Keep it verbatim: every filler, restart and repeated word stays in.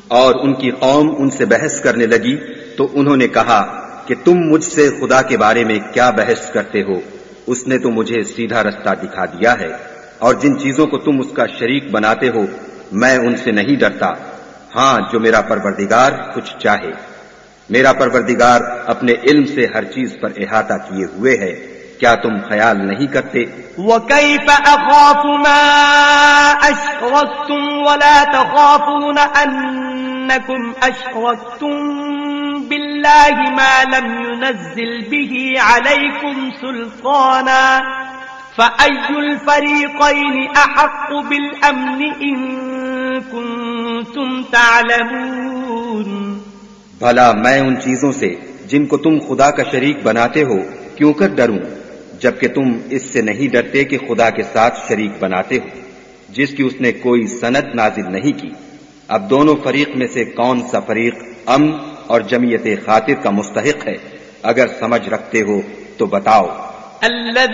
اور ان کی قوم ان سے بحث کرنے لگی تو انہوں نے کہا کہ تم مجھ سے خدا کے بارے میں کیا بحث کرتے ہو؟ اس نے تو مجھے سیدھا رستہ دکھا دیا ہے، اور جن چیزوں کو تم اس کا شریک بناتے ہو میں ان سے نہیں ڈرتا، ہاں جو میرا پروردگار کچھ چاہے۔ میرا پروردگار اپنے علم سے ہر چیز پر احاطہ کیے ہوئے ہے، کیا تم خیال نہیں کرتے؟ وَكَيْفَ أَخَافُ مَا أَشْرَكْتُمْ وَلَا تَخَافُونَ أَنَّكُمْ أَشْرَكْتُمْ بِاللَّهِ مَا لَمْ يُنَزِّلْ بِهِ عَلَيْكُمْ سُلْطَانًا فَأَيُّ الْفَرِيقَيْنِ أَحَقُّ بِالْأَمْنِ إِن كُنتُمْ تَعْلَمُونَ۔ بھلا میں ان چیزوں سے جن کو تم خدا کا شریک بناتے ہو کیوں کر ڈروں، جبکہ تم اس سے نہیں ڈرتے کہ خدا کے ساتھ شریک بناتے ہو جس کی اس نے کوئی سند نازل نہیں کی۔ اب دونوں فریق میں سے کون سا فریق امن اور جمعیت خاطر کا مستحق ہے؟ اگر سمجھ رکھتے ہو تو بتاؤ۔